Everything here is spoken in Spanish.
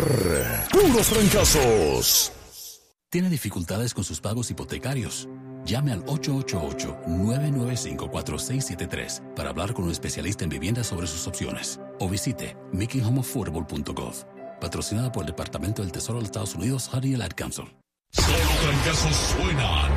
Puros Trancazos. ¿Tiene dificultades con sus pagos hipotecarios? Llame al 888-995-4673 para hablar con un especialista en vivienda sobre sus opciones. O visite makinghomeaffordable.gov. Patrocinada por el Departamento del Tesoro de los Estados Unidos, HUD y el Ad Council. Solo Trancazos suenan.